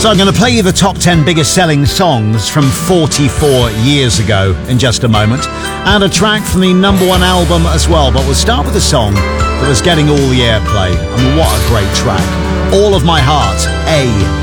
So I'm going to play you the top 10 biggest selling songs from 44 years ago in just a moment, and a track from the number one album as well. But we'll start with a song that was getting all the airplay. I mean, what a great track. All of My Heart, A.